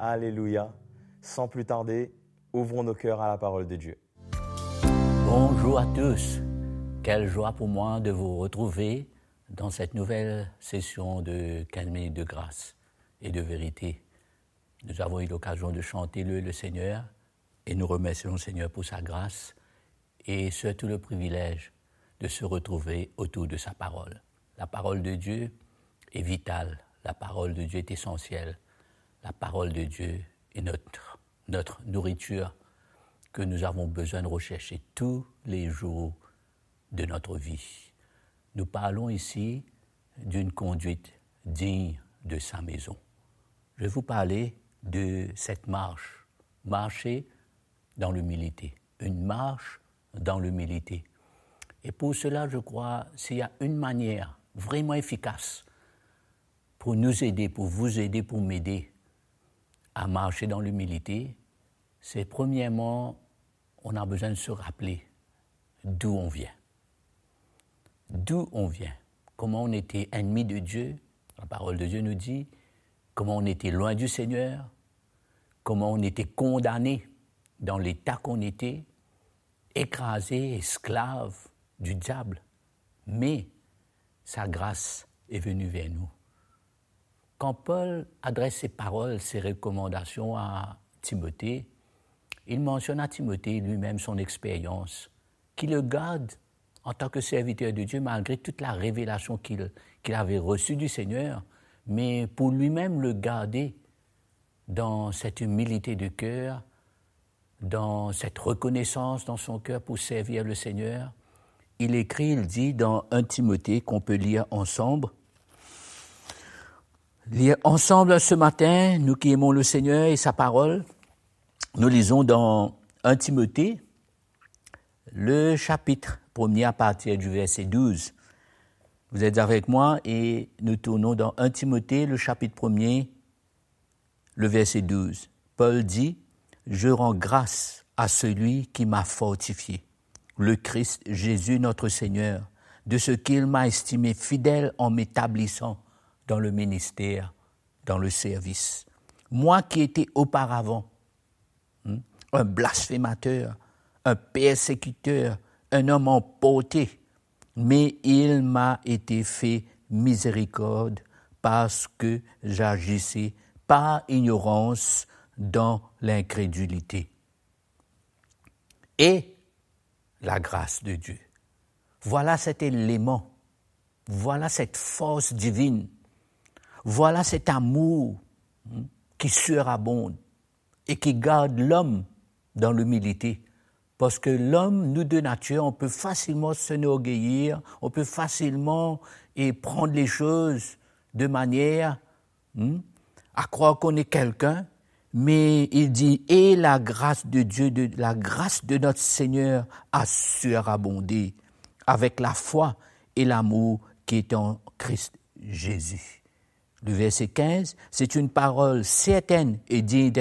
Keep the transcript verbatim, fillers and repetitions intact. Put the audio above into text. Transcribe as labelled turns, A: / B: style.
A: Alléluia. Sans plus tarder, ouvrons nos cœurs à la parole de Dieu.
B: Bonjour à tous. Quelle joie pour moi de vous retrouver dans cette nouvelle session de quinze minutes de grâce et de vérité. Nous avons eu l'occasion de chanter le, le Seigneur et nous remercions le Seigneur pour sa grâce et surtout le privilège de se retrouver autour de sa parole. La parole de Dieu est vitale, la parole de Dieu est essentielle, la parole de Dieu est notre, notre nourriture que nous avons besoin de rechercher tous les jours de notre vie. Nous parlons ici d'une conduite digne de sa maison. Je vais vous parler de cette marche, marcher dans l'humilité, une marche dans l'humilité. Et pour cela, je crois, s'il y a une manière vraiment efficace pour nous aider, pour vous aider, pour m'aider à marcher dans l'humilité, c'est premièrement, on a besoin de se rappeler d'où on vient. D'où on vient, comment on était ennemi de Dieu, la parole de Dieu nous dit, comment on était loin du Seigneur, comment on était condamné dans l'état qu'on était, écrasé, esclave du diable. Mais sa grâce est venue vers nous. Quand Paul adresse ses paroles, ses recommandations à Timothée, il mentionne à Timothée lui-même son expérience, qui le garde en tant que serviteur de Dieu, malgré toute la révélation qu'il, qu'il avait reçue du Seigneur, mais pour lui-même le garder dans cette humilité de cœur, dans cette reconnaissance dans son cœur pour servir le Seigneur. Il écrit, il dit dans premier Timothée, qu'on peut lire ensemble, lire ensemble ce matin, nous qui aimons le Seigneur et sa parole, nous lisons dans premier Timothée, le chapitre premier à partir du verset douze. Vous êtes avec moi et nous tournons dans premier Timothée, le chapitre premier, le verset douze. Paul dit, « Je rends grâce à celui qui m'a fortifié, le Christ Jésus notre Seigneur, de ce qu'il m'a estimé fidèle en m'établissant dans le ministère, dans le service. Moi qui étais auparavant hein, un blasphémateur, un persécuteur, un homme emporté, mais il m'a été fait miséricorde parce que j'agissais par ignorance dans l'incrédulité. Et la grâce de Dieu. Voilà cet élément, voilà cette force divine, voilà cet amour hein, qui surabonde et qui garde l'homme dans l'humilité. Parce que l'homme, nous de nature, on peut facilement s'enorgueillir, on peut facilement et prendre les choses de manière hein, à croire qu'on est quelqu'un, mais il dit « Et la grâce de Dieu, de, la grâce de notre Seigneur a surabondé avec la foi et l'amour qui est en Christ Jésus. » Le verset quinze, c'est une parole certaine et digne d'être